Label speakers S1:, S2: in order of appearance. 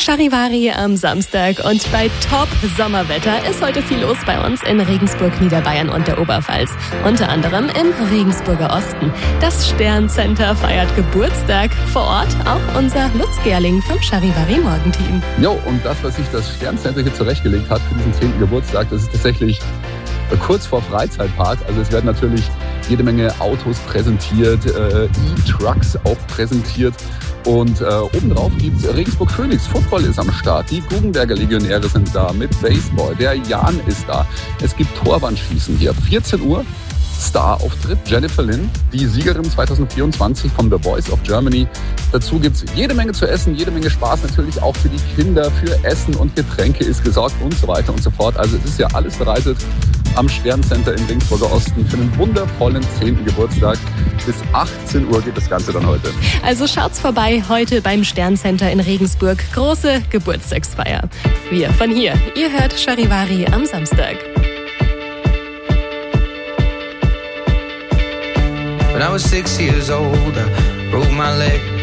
S1: Charivari am Samstag und bei Top-Sommerwetter ist heute viel los bei uns in Regensburg, Niederbayern und der Oberpfalz. Unter anderem im Regensburger Osten. Das Sterncenter feiert Geburtstag. Vor Ort auch unser Lutz Gerling vom Charivari Morgenteam.
S2: Jo, und das, was sich das Sterncenter hier zurechtgelegt hat für diesen 10. Geburtstag, das ist tatsächlich kurz vor Freizeitpark. Also es werden natürlich jede Menge Autos präsentiert, E-Trucks auch präsentiert. Und obendrauf gibt es Regensburg Phoenix. Football ist am Start. Die Guggenberger Legionäre sind da mit Baseball. Der Jan ist da. Es gibt Torwandschießen hier. 14 Uhr. Star-Auftritt, Jennifer Lynn, die Siegerin 2024 von The Voice of Germany. Dazu gibt es jede Menge zu essen, jede Menge Spaß, natürlich auch für die Kinder, für Essen und Getränke ist gesorgt und so weiter und so fort. Also es ist ja alles bereitet am Sterncenter im Regensburger Osten für einen wundervollen 10. Geburtstag. Bis 18 Uhr geht das Ganze dann heute.
S1: Also schaut's vorbei heute beim Sterncenter in Regensburg. Große Geburtstagsfeier. Wir von hier. Ihr hört Charivari am Samstag.
S3: When I was 6 years old, I broke my leg.